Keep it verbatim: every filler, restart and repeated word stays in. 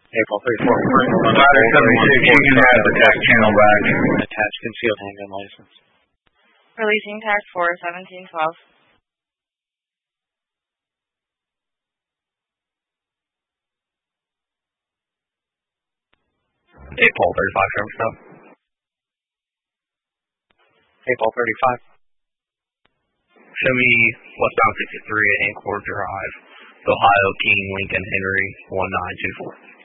April thirty-four. Ladder seventy-six, you can have the tax channel back. Attached concealed handgun license. Releasing tax four, seventeen twelve. April thirty-five, Trevor Stuff. April thirty-five. Show me westbound sixty-three at Anchor Drive, Ohio, King, Lincoln, Henry, one nine two four.